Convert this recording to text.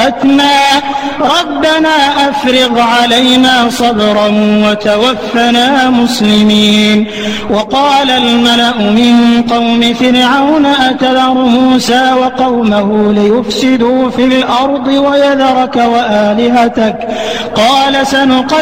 أقبتنا ربنا أفرغ علينا صبرا وتوفنا مسلمين. وقال الملأ من قوم فرعون أتذر موسى وقومه ليفسدوا في الأرض ويذرك وآلهتك قال سنقتل